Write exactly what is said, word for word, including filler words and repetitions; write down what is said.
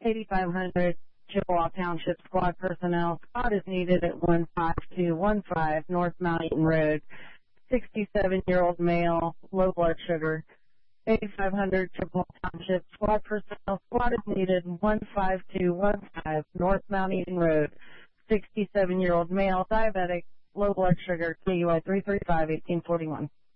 eighty-five hundred Chippewa Township Squad personnel. Squad is needed at one five two one five North Mount Eaton Road. sixty-seven-year-old male, low blood sugar. eighty-five hundred Chippewa Township Squad personnel. Squad is needed one five two one five North Mount Eaton Road. sixty-seven-year-old male, diabetic, low blood sugar, K U I three three five, eighteen forty-one.